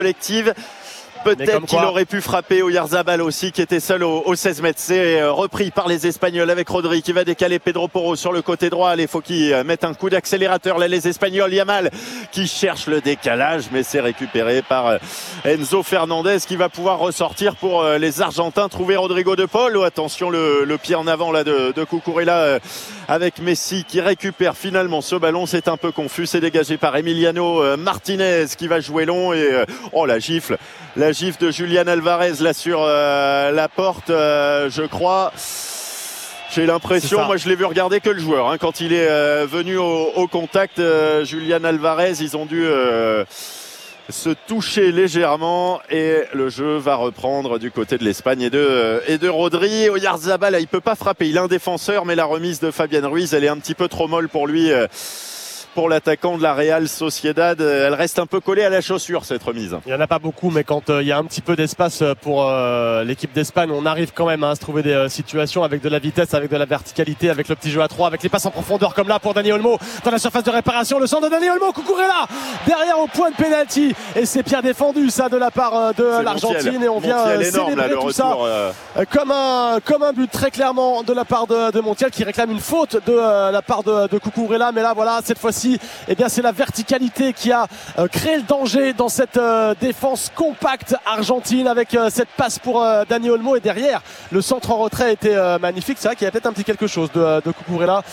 collective. Peut-être qu'il aurait pu frapper Oyarzabal aussi, qui était seul au 16 mètres. C'est repris par les Espagnols avec Rodri qui va décaler Pedro Porro sur le côté droit. Allez, faut qu'ils mettent un coup d'accélérateur. Là, les Espagnols, Yamal qui cherche le décalage, mais c'est récupéré par Enzo Fernandez qui va pouvoir ressortir pour les Argentins. Trouver Rodrigo de Paul. Oh, attention, le pied en avant là de Cucurella avec Messi qui récupère finalement ce ballon. C'est un peu confus. C'est dégagé par Emiliano Martinez qui va jouer long et la gifle. La gifle de Julián Alvarez là sur la porte, je crois. J'ai l'impression, moi je l'ai vu regarder que le joueur. Quand il est venu au contact, Julián Alvarez, ils ont dû se toucher légèrement et le jeu va reprendre du côté de l'Espagne et de Rodri. Oyarzabal, il peut pas frapper, il est un défenseur, mais la remise de Fabián Ruiz, elle est un petit peu trop molle pour lui. Pour l'attaquant de la Real Sociedad, elle reste un peu collée à la chaussure cette remise. Il n'y en a pas beaucoup, mais quand il y a un petit peu d'espace pour l'équipe d'Espagne, on arrive quand même à se trouver des situations avec de la vitesse, avec de la verticalité, avec le petit jeu à 3, avec les passes en profondeur comme là pour Dani Olmo dans la surface de réparation. Le centre de Dani Olmo, Cucurella derrière au point de pénalty et c'est bien défendu ça de la part de l'Argentine et on vient célébrer là, tout ça comme un but très clairement de la part de Montiel qui réclame une faute de la part de Cucurella, mais là voilà cette fois-ci c'est la verticalité qui a créé le danger dans cette défense compacte argentine avec cette passe pour Dani Olmo et derrière le centre en retrait était magnifique. C'est vrai qu'il y a peut-être un petit quelque chose de Cucurella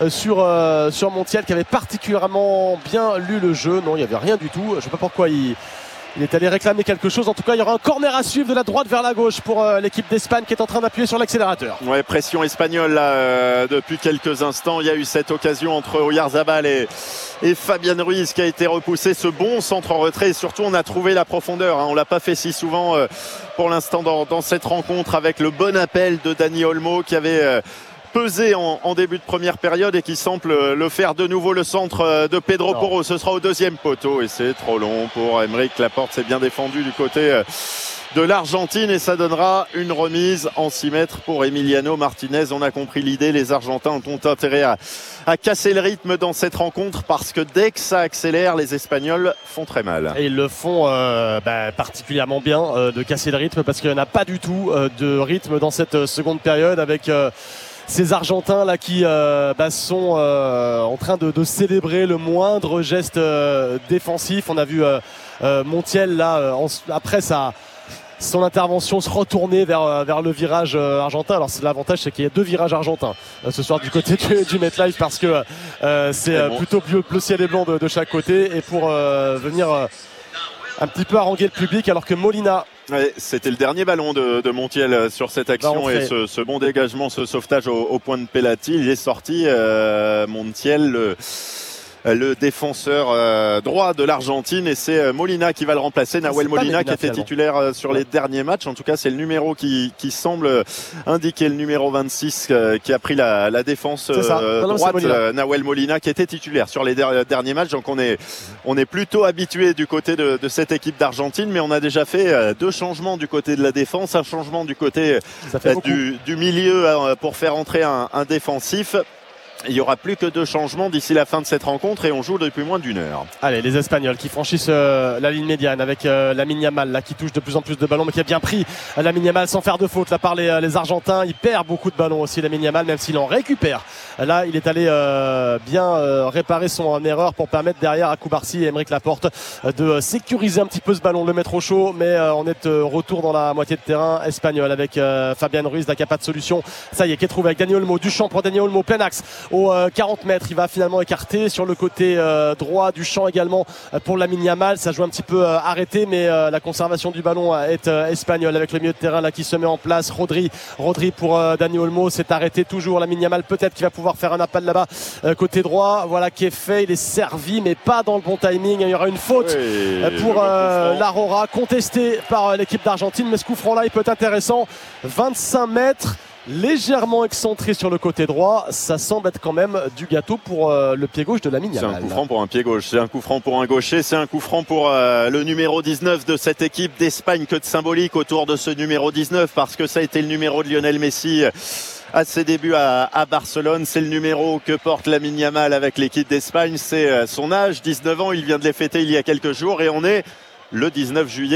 sur Montiel qui avait particulièrement bien lu le jeu. Non, il n'y avait rien du tout. Je ne sais pas pourquoi il est allé réclamer quelque chose. En tout cas, il y aura un corner à suivre de la droite vers la gauche pour l'équipe d'Espagne qui est en train d'appuyer sur l'accélérateur. Ouais, pression espagnole là, depuis quelques instants. Il y a eu cette occasion entre Oyarzabal et Fabián Ruiz qui a été repoussé. Ce bon centre en retrait et surtout on a trouvé la profondeur. On l'a pas fait si souvent pour l'instant dans cette rencontre avec le bon appel de Dani Olmo qui avait pesé en début de première période et qui semble le faire de nouveau. Le centre de Pedro Porro, ce sera au deuxième poteau et c'est trop long pour Aymeric Laporte. C'est bien défendu du côté de l'Argentine et ça donnera une remise en 6 mètres pour Emiliano Martinez. On a compris l'idée, les Argentins ont intérêt à casser le rythme dans cette rencontre parce que dès que ça accélère, les Espagnols font très mal. Et ils le font particulièrement bien de casser le rythme parce qu'il n'y en a pas du tout de rythme dans cette seconde période avec ces Argentins là qui sont en train de célébrer le moindre geste défensif. On a vu Montiel là après son intervention se retourner vers le virage argentin. Alors l'avantage c'est qu'il y a 2 virages argentins ce soir du côté du MetLife parce que c'est plutôt bleu ciel et blanc de chaque côté et pour venir un petit peu haranguer le public alors que Molina. Ouais, c'était le dernier ballon de Montiel sur cette action et ce bon dégagement, ce sauvetage au point de pénalty, il est sorti. Montiel, le défenseur droit de l'Argentine et c'est Molina qui va le remplacer. Nahuel Molina qui était titulaire sur les derniers matchs. En tout cas, c'est le numéro qui semble indiquer le numéro 26 qui a pris la défense droite. Nahuel Molina qui était titulaire sur les derniers matchs. Donc on est plutôt habitué du côté de cette équipe d'Argentine, mais on a déjà fait 2 changements du côté de la défense, un changement du côté du milieu pour faire entrer un défensif. Il n'y aura plus que 2 changements d'ici la fin de cette rencontre et on joue depuis moins d'1 heure. Allez, les Espagnols qui franchissent la ligne médiane avec Lamine Yamal là, qui touche de plus en plus de ballons mais qui a bien pris Lamine Yamal sans faire de faute là, par les Argentins. Il perd beaucoup de ballons aussi Lamine Yamal même s'il en récupère. Là, il est allé bien réparer son erreur pour permettre derrière à Cubarsi et Aymeric Laporte de sécuriser un petit peu ce ballon, de le mettre au chaud. Mais on est retour dans la moitié de terrain espagnol avec Fabián Ruiz là qui n'a pas de solution. Ça y est, qui est trouvé avec Dani Olmo. Duchamp pour Dani Olmo, plein axe. Au 40 mètres, il va finalement écarter sur le côté droit du champ également pour Lamine Yamal. Ça joue un petit peu arrêté, mais la conservation du ballon est espagnole avec le milieu de terrain là qui se met en place. Rodri pour Dani Olmo, c'est arrêté toujours. Lamine Yamal peut-être qu'il va pouvoir faire un appel là-bas côté droit. Voilà qui est fait, il est servi mais pas dans le bon timing. Il y aura une faute pour l'Aurora contestée par l'équipe d'Argentine, mais ce coup franc là il peut être intéressant. 25 mètres. Légèrement excentré sur le côté droit, ça semble être quand même du gâteau pour le pied gauche de Lamine Yamal. C'est un coup franc pour un pied gauche, c'est un coup franc pour un gaucher, c'est un coup franc pour le numéro 19 de cette équipe d'Espagne. Que de symbolique autour de ce numéro 19 parce que ça a été le numéro de Lionel Messi à ses débuts à Barcelone. C'est le numéro que porte Lamine Yamal avec l'équipe d'Espagne, c'est son âge, 19 ans, il vient de les fêter il y a quelques jours et on est le 19 juillet.